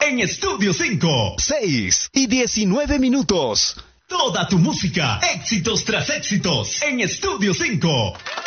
en Estudio 5. 6:19. Toda tu música, éxitos tras éxitos, en Estudio 5.